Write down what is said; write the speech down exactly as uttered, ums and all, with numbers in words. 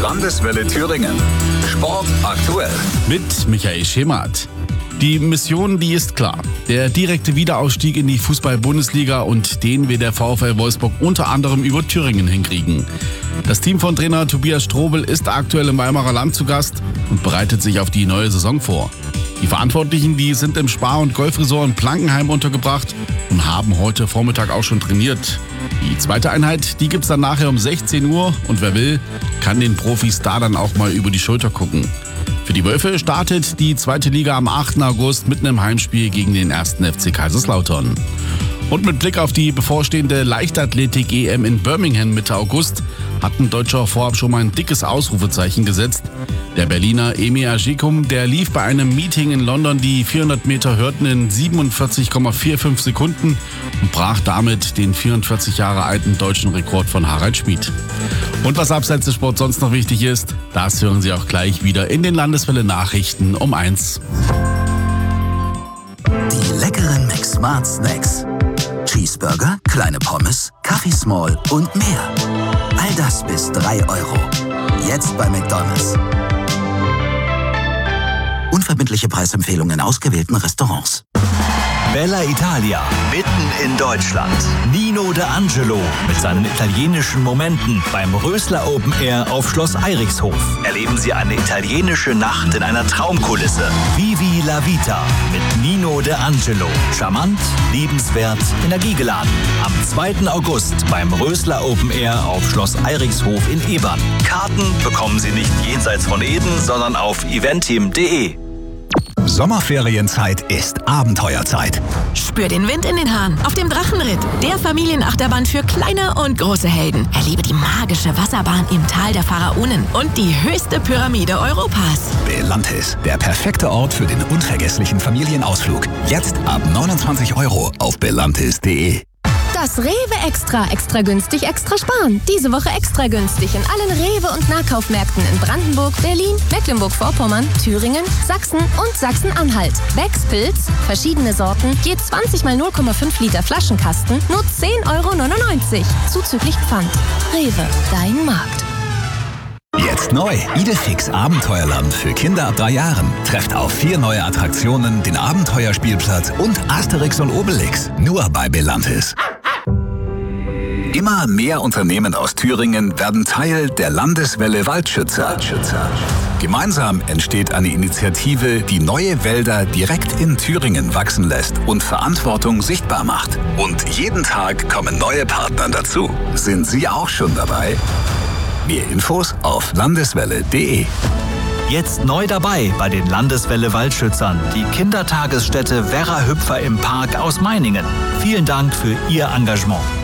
Landeswelle Thüringen. Sport aktuell. Mit Michael Schemath. Die Mission, die ist klar. Der direkte Wiederaufstieg in die Fußball-Bundesliga, und den will der VfL Wolfsburg unter anderem über Thüringen hinkriegen. Das Team von Trainer Tobias Strobel ist aktuell im Weimarer Land zu Gast und bereitet sich auf die neue Saison vor. Die Verantwortlichen, die sind im Spar- und Golfresort in Plankenheim untergebracht und haben heute Vormittag auch schon trainiert. Die zweite Einheit, die gibt's dann nachher um sechzehn Uhr, und wer will, kann den Profis da dann auch mal über die Schulter gucken. Für die Wölfe startet die zweite Liga am achten August mit einem Heimspiel gegen den ersten F C Kaiserslautern. Und mit Blick auf die bevorstehende Leichtathletik-E M in Birmingham Mitte August hat ein Deutscher vorab schon mal ein dickes Ausrufezeichen gesetzt. Der Berliner Emir Ajikum, der lief bei einem Meeting in London die vierhundert Meter Hürden in siebenundvierzig Komma fünfundvierzig Sekunden und brach damit den vierundvierzig Jahre alten deutschen Rekord von Harald Schmid. Und was abseits des Sports sonst noch wichtig ist, das hören Sie auch gleich wieder in den Landeswelle Nachrichten um eins. Die leckeren McSmart Snacks. Cheeseburger, kleine Pommes, Kaffee Small und mehr. All das bis drei Euro. Jetzt bei McDonald's. Unverbindliche Preisempfehlungen in ausgewählten Restaurants. Bella Italia, mitten in Deutschland. Nino D'Angelo mit seinen italienischen Momenten beim Rösler Open Air auf Schloss Eirichshof. Erleben Sie eine italienische Nacht in einer Traumkulisse. Vivi la Vita mit Nino D'Angelo. Charmant, liebenswert, energiegeladen. Am zweiten August beim Rösler Open Air auf Schloss Eirichshof in Ebern. Karten bekommen Sie nicht jenseits von Eden, sondern auf eventim punkt de. Sommerferienzeit ist Abenteuerzeit. Spür den Wind in den Haaren auf dem Drachenritt. Der Familienachterbahn für kleine und große Helden. Erlebe die magische Wasserbahn im Tal der Pharaonen und die höchste Pyramide Europas. Belantis, der perfekte Ort für den unvergesslichen Familienausflug. Jetzt ab neunundzwanzig Euro auf belantis punkt de. Das Rewe Extra, extra günstig, extra sparen. Diese Woche extra günstig in allen Rewe- und Nahkaufmärkten in Brandenburg, Berlin, Mecklenburg-Vorpommern, Thüringen, Sachsen und Sachsen-Anhalt. Becks Pilz, verschiedene Sorten, je zwanzig mal null Komma fünf Liter Flaschenkasten, nur zehn Euro neunundneunzig. Zuzüglich Pfand. Rewe, dein Markt. Jetzt neu. Idefix Abenteuerland für Kinder ab drei Jahren. Trefft auf vier neue Attraktionen, den Abenteuerspielplatz und Asterix und Obelix. Nur bei Belantis. Immer mehr Unternehmen aus Thüringen werden Teil der Landeswelle Waldschützer. Waldschützer. Gemeinsam entsteht eine Initiative, die neue Wälder direkt in Thüringen wachsen lässt und Verantwortung sichtbar macht. Und jeden Tag kommen neue Partner dazu. Sind Sie auch schon dabei? Mehr Infos auf landeswelle punkt de. Jetzt neu dabei bei den Landeswelle Waldschützern, die Kindertagesstätte Werra Hüpfer im Park aus Meiningen. Vielen Dank für Ihr Engagement.